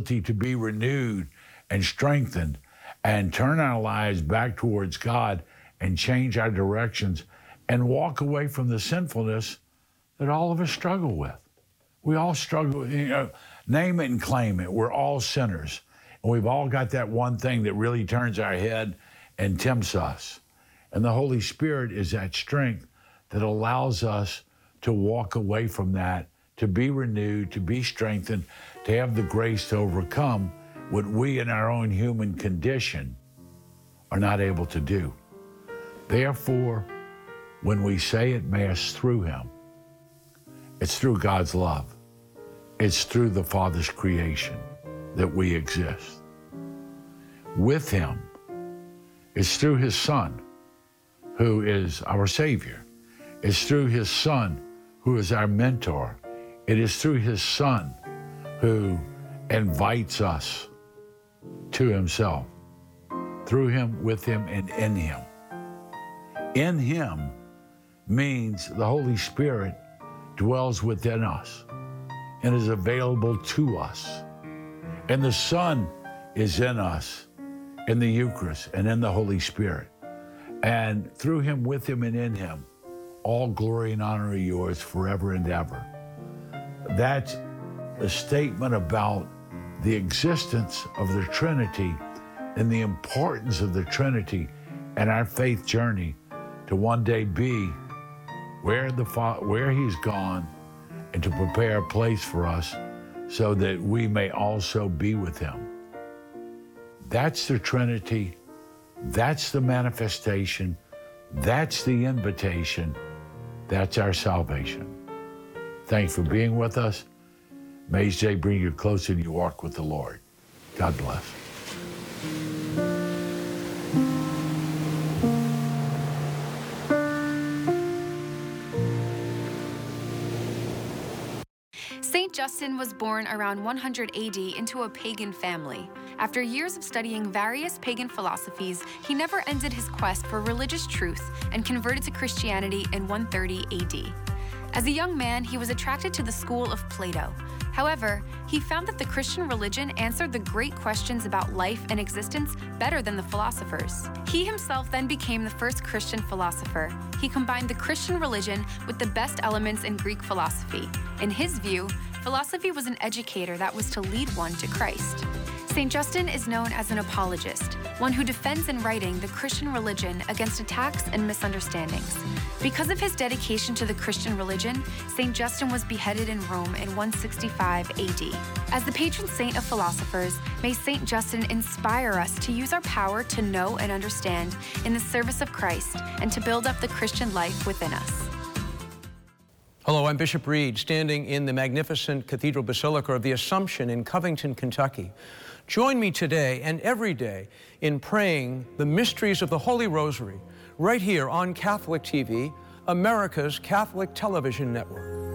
ability to be renewed and strengthened and turn our lives back towards God and change our directions and walk away from the sinfulness that all of us struggle with. We all struggle, name it and claim it. We're all sinners. And we've all got that one thing that really turns our head and tempts us. And the Holy Spirit is that strength that allows us to walk away from that, to be renewed, to be strengthened, to have the grace to overcome what we in our own human condition are not able to do. Therefore, when we say at Mass through Him, it's through God's love. It's through the Father's creation that we exist. With Him, it's through His Son, who is our Savior. It's through His Son, who is our mentor. It is through His Son who invites us to Himself. Through Him, with Him, and in Him. In Him means the Holy Spirit dwells within us and is available to us. And the Son is in us in the Eucharist and in the Holy Spirit. And through Him, with Him, and in Him, all glory and honor are yours forever and ever. That's a statement about the existence of the Trinity and the importance of the Trinity and our faith journey to one day be where He's gone and to prepare a place for us so that we may also be with Him. That's the Trinity. That's the manifestation. That's the invitation. That's our salvation. Thanks for being with us. May each day bring you closer in your walk with the Lord. God bless. Saint Justin was born around 100 AD into a pagan family. After years of studying various pagan philosophies, he never ended his quest for religious truth and converted to Christianity in 130 AD. As a young man, he was attracted to the school of Plato. However, he found that the Christian religion answered the great questions about life and existence better than the philosophers. He himself then became the first Christian philosopher. He combined the Christian religion with the best elements in Greek philosophy. In his view, philosophy was an educator that was to lead one to Christ. St. Justin is known as an apologist, one who defends in writing the Christian religion against attacks and misunderstandings. Because of his dedication to the Christian religion, St. Justin was beheaded in Rome in 165 AD. As the patron saint of philosophers, may St. Justin inspire us to use our power to know and understand in the service of Christ and to build up the Christian life within us. Hello, I'm Bishop Reed, standing in the magnificent Cathedral Basilica of the Assumption in Covington, Kentucky. Join me today and every day in praying the mysteries of the Holy Rosary right here on Catholic TV, America's Catholic television network.